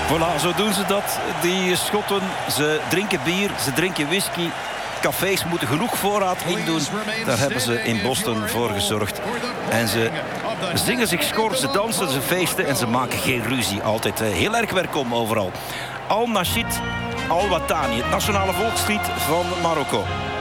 Voilà, zo doen ze dat. Die Schotten, ze drinken bier, ze drinken whisky. Cafés moeten genoeg voorraad indoen. Daar hebben ze in Boston voor gezorgd. En ze zingen zich schor, ze dansen, ze feesten en ze maken geen ruzie. Altijd heel erg welkom overal. Al Nasheed Al Watani, het nationale volkslied van Marokko.